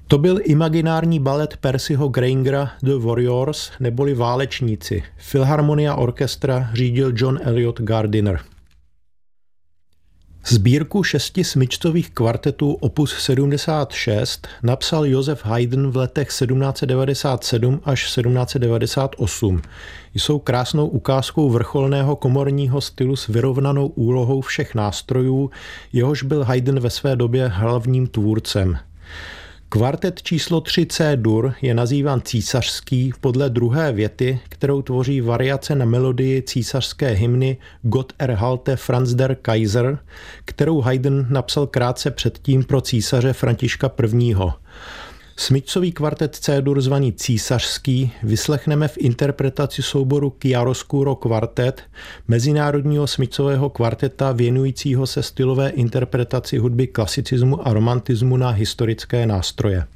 To byl imaginární balet Percyho Graingera The Warriors neboli Válečníci. Philharmonia Orchestra řídil John Eliot Gardiner. Sbírku 6 smyčcových kvartetů opus 76 napsal Joseph Haydn v letech 1797 až 1798. Jsou krásnou ukázkou vrcholného komorního stylu s vyrovnanou úlohou všech nástrojů, jehož byl Haydn ve své době hlavním tvůrcem. Kvartet číslo 3 C-dur je nazýván císařský podle druhé věty, kterou tvoří variace na melodii císařské hymny Gott erhalte Franz der Kaiser, kterou Haydn napsal krátce předtím pro císaře Františka I. Smyčcový kvartet C-dur zvaný císařský vyslechneme v interpretaci souboru Chiaroscuro kvartet, mezinárodního smyčcového kvarteta věnujícího se stylové interpretaci hudby klasicismu a romantismu na historické nástroje.